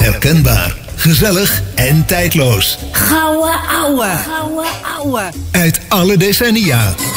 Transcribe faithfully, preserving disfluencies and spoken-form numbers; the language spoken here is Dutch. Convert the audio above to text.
Herkenbaar, gezellig en tijdloos. Gouden ouwe. Gouden ouwe. Uit alle decennia.